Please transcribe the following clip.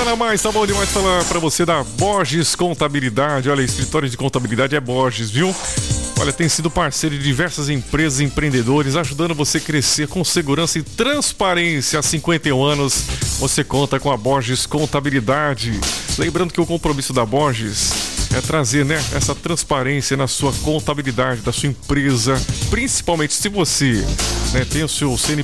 Fala mais, tá bom demais falar pra você da Borges Contabilidade. Olha, escritório de contabilidade é Borges, viu? Olha, tem sido parceiro de diversas empresas e empreendedores, ajudando você a crescer com segurança e transparência. Há 51 anos, você conta com a Borges Contabilidade. Lembrando que o compromisso da Borges é trazer, né, essa transparência na sua contabilidade da sua empresa, principalmente se você, né, tem o seu CNPJ